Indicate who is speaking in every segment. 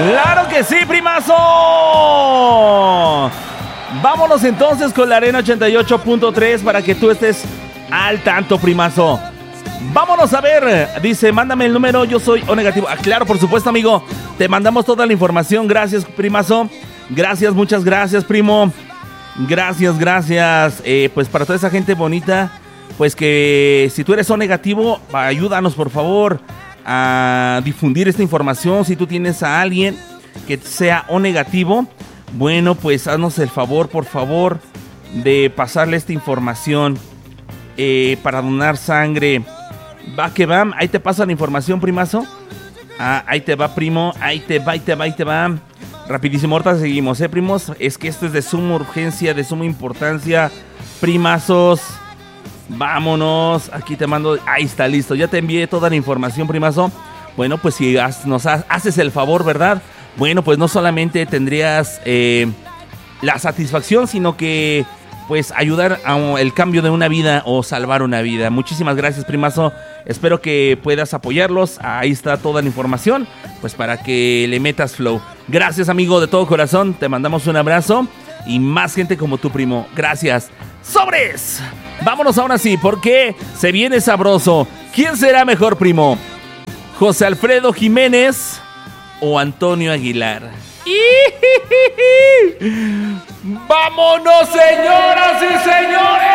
Speaker 1: ¡Claro que sí, primazo! Vámonos entonces con la Arena 88.3 para que tú estés al tanto, primazo. Vámonos a ver, dice, mándame el número, yo soy O negativo. Claro, por supuesto, amigo, te mandamos toda la información. Gracias, primazo. Gracias, muchas gracias, primo. Gracias. Pues para toda esa gente bonita, pues que si tú eres O negativo, ayúdanos por favor a difundir esta información. Si tú tienes a alguien que sea O negativo, bueno, pues haznos el favor, por favor, de pasarle esta información para donar sangre. Va que va, ahí te paso la información, primazo. Ahí te va, primo, ahí te va. Rapidísimo, ahorita seguimos, primos. Es que esto es de suma urgencia, de suma importancia, primazos. Vámonos, aquí te mando, ahí está, listo. Ya te envié toda la información, primazo. Bueno, pues si nos haces el favor, ¿verdad? Bueno, pues no solamente tendrías la satisfacción, sino que pues ayudar a el cambio de una vida o salvar una vida. Muchísimas gracias, primazo. Espero que puedas apoyarlos. Ahí está toda la información, pues para que le metas flow. Gracias, amigo, de todo corazón. Te mandamos un abrazo y más gente como tu primo. Gracias. ¡Sobres! Vámonos ahora sí, porque se viene sabroso. ¿Quién será mejor, primo? ¿José Alfredo Jiménez o Antonio Aguilar? ¡Vámonos, señoras y señores!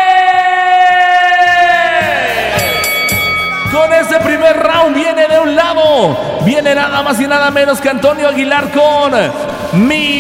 Speaker 1: Con ese primer round viene de un lado. Viene nada más y nada menos que Antonio Aguilar con Mi